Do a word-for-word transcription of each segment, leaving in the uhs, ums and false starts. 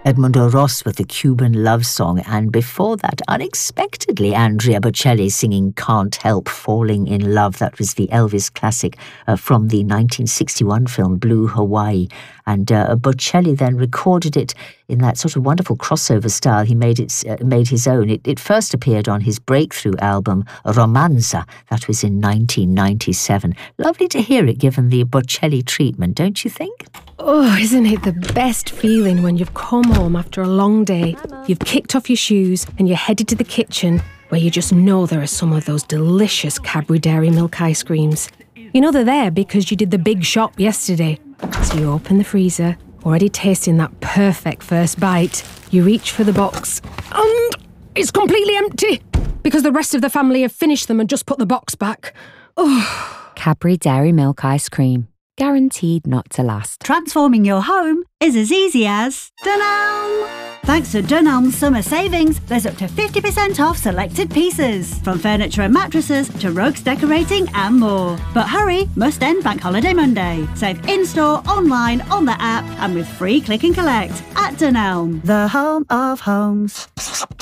Edmundo Ross with the Cuban love song, and before that, unexpectedly, Andrea Bocelli singing Can't Help Falling in Love. That was the Elvis classic uh, from the nineteen sixty-one film Blue Hawaii. And uh, Bocelli then recorded it in that sort of wonderful crossover style he made it uh, made his own. It, it first appeared on his breakthrough album Romanza. That was in nineteen ninety-seven. Lovely to hear it given the Bocelli treatment, don't you think? Oh, isn't it the best feeling when you've come home after a long day, you've kicked off your shoes and you're headed to the kitchen where you just know there are some of those delicious Cadbury Dairy Milk ice creams. You know they're there because you did the big shop yesterday. So you open the freezer, already tasting that perfect first bite. You reach for the box and it's completely empty because the rest of the family have finished them and just put the box back. Oh. Cadbury Dairy Milk ice cream. Guaranteed not to last. Transforming your home is as easy as Dunelm! Thanks to Dunelm's summer savings, there's up to fifty percent off selected pieces, from furniture and mattresses to rugs, decorating and more. But hurry, must end Bank Holiday Monday. Save in-store, online, on the app and with free click and collect at Dunelm, the home of homes.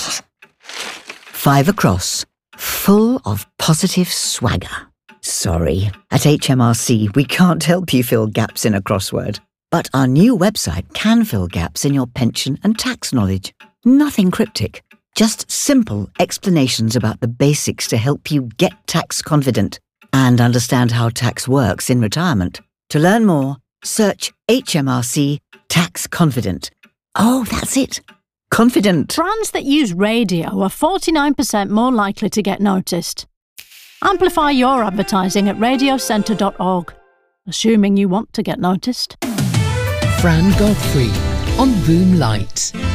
Five across, full of positive swagger. Sorry, at H M R C we can't help you fill gaps in a crossword. But our new website can fill gaps in your pension and tax knowledge. Nothing cryptic, just simple explanations about the basics to help you get tax confident and understand how tax works in retirement. To learn more, search H M R C Tax Confident. Oh, that's it. Confident. Brands that use radio are forty-nine percent more likely to get noticed. Amplify your advertising at radio centre dot org, assuming you want to get noticed. Fran Godfrey on Boom Light.